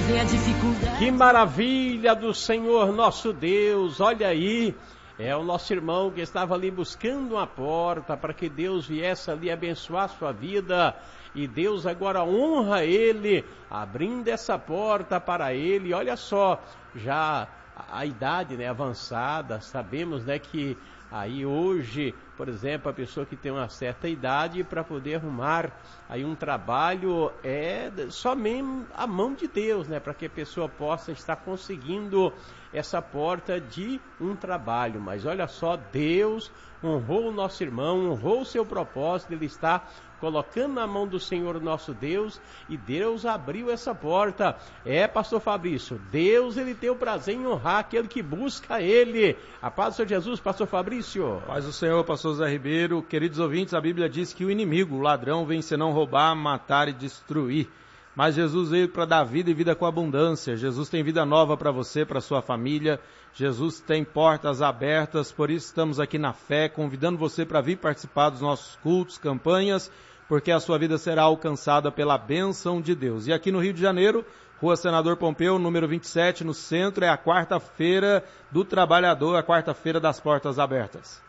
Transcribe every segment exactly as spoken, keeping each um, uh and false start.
vem a dificuldade. Que maravilha do Senhor nosso Deus, olha aí, é o nosso irmão que estava ali buscando uma porta para que Deus viesse ali abençoar a sua vida, e Deus agora honra ele, abrindo essa porta para ele. Olha só, já a, a idade, né, avançada, sabemos, né, que aí hoje, por exemplo, a pessoa que tem uma certa idade, para poder arrumar aí um trabalho, é somente a mão de Deus, né? Para que a pessoa possa estar conseguindo essa porta de um trabalho. Mas olha só, Deus honrou o nosso irmão, honrou o seu propósito, ele está colocando na mão do Senhor nosso Deus, e Deus abriu essa porta. É, pastor Fabrício, Deus, ele tem o prazer em honrar aquele que busca ele. A paz do Senhor Jesus, pastor Fabrício. Paz do Senhor, pastor Zé Ribeiro. Queridos ouvintes, a Bíblia diz que o inimigo, o ladrão, vem senão roubar, matar e destruir. Mas Jesus veio para dar vida e vida com abundância. Jesus tem vida nova para você, para sua família. Jesus tem portas abertas, por isso estamos aqui na fé, convidando você para vir participar dos nossos cultos, campanhas, porque a sua vida será alcançada pela bênção de Deus. E aqui no Rio de Janeiro, Rua Senador Pompeu, número vinte e sete, no centro, é a quarta-feira do trabalhador, a quarta-feira das portas abertas.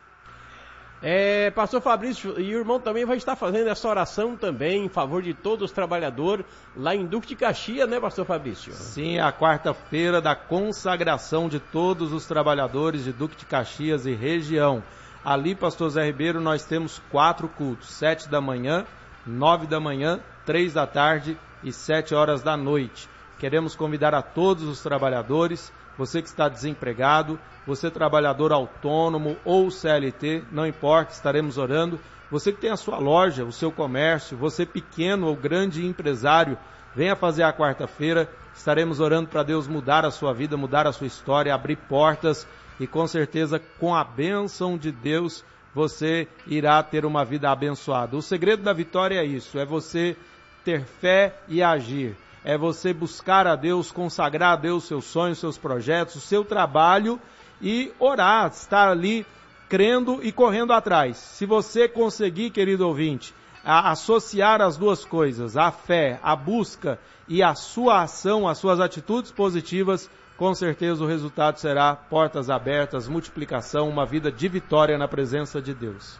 É, pastor Fabrício, e o irmão também vai estar fazendo essa oração também em favor de todos os trabalhadores lá em Duque de Caxias, né, pastor Fabrício? Sim, a quarta-feira da consagração de todos os trabalhadores de Duque de Caxias e região. Ali, pastor Zé Ribeiro, nós temos quatro cultos, sete da manhã, nove da manhã, três da tarde e sete horas da noite. Queremos convidar a todos os trabalhadores, você que está desempregado, você trabalhador autônomo ou C L T, não importa, estaremos orando. Você que tem a sua loja, o seu comércio, você pequeno ou grande empresário, venha fazer a quarta-feira, estaremos orando para Deus mudar a sua vida, mudar a sua história, abrir portas, e com certeza com a bênção de Deus você irá ter uma vida abençoada. O segredo da vitória é isso, é você ter fé e agir. É você buscar a Deus, consagrar a Deus seus sonhos, seus projetos, o seu trabalho e orar, estar ali crendo e correndo atrás. Se você conseguir, querido ouvinte, a associar as duas coisas, a fé, a busca e a sua ação, as suas atitudes positivas, com certeza o resultado será portas abertas, multiplicação, uma vida de vitória na presença de Deus.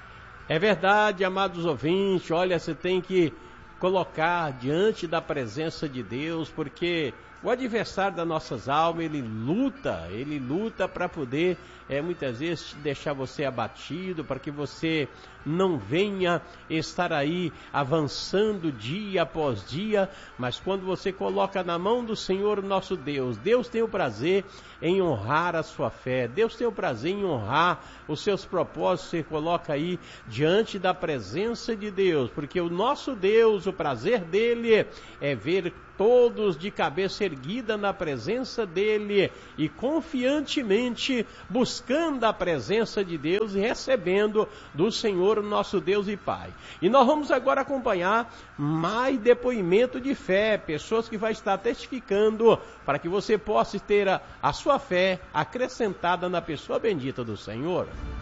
É verdade, amados ouvintes, olha, você tem que colocar diante da presença de Deus, porque o adversário das nossas almas, ele luta, ele luta para poder, é, muitas vezes, deixar você abatido, para que você não venha estar aí avançando dia após dia, mas quando você coloca na mão do Senhor nosso Deus, Deus tem o prazer em honrar a sua fé, Deus tem o prazer em honrar os seus propósitos, você coloca aí diante da presença de Deus, porque o nosso Deus, o prazer dele é ver todos de cabeça erguida na presença dele e confiantemente buscando a presença de Deus e recebendo do Senhor nosso Deus e Pai. E nós vamos agora acompanhar mais depoimento de fé, pessoas que vão estar testificando para que você possa ter a, a sua fé acrescentada na pessoa bendita do Senhor.